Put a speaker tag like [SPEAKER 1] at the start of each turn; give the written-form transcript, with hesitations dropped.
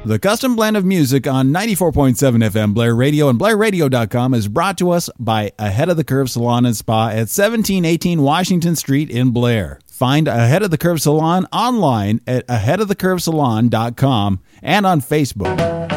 [SPEAKER 1] The Custom Blend of Music on 94.7 FM Blair Radio and BlairRadio.com is brought to us by Ahead of the Curve Salon and Spa at 1718 Washington Street in Blair. Find Ahead of the Curve Salon online at aheadofthecurvesalon.com and on Facebook.